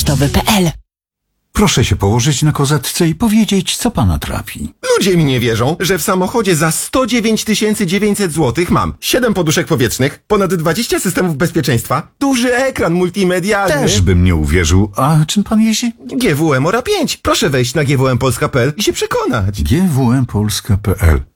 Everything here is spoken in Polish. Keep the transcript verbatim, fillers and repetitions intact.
pocztowy kropka p l. Proszę się położyć na kozetce i powiedzieć, co pana trapi. Ludzie mi nie wierzą, że w samochodzie za sto dziewięć tysięcy dziewięćset złotych mam siedem poduszek powietrznych, ponad dwadzieścia systemów bezpieczeństwa, duży ekran multimedialny. Też bym nie uwierzył. A czym pan jeździ? G W M Ora pięć. Proszę wejść na g w m polska kropka p l i się przekonać. G W M polska kropka p l.